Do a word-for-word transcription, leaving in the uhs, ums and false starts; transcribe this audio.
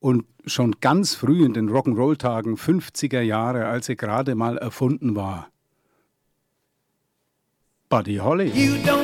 Und schon ganz früh in den Rock'n'Roll-Tagen, fünfziger Jahre, als sie gerade mal erfunden war. Buddy Holly.